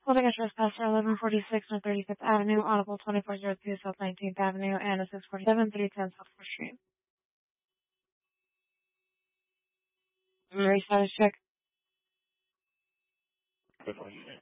Holding a trespasser, 1146 North 35th Avenue, Audible 2402 South 19th Avenue, and a 647 310 South 4th Street. Memory status check. Good one.